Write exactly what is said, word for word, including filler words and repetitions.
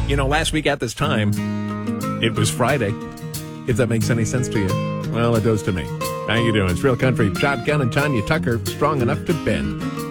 You know, last week at this time, it was Friday. If that makes any sense to you. Well, it does to me. How you doing? It's Real Country. Shotgun and Tanya Tucker, strong enough to bend.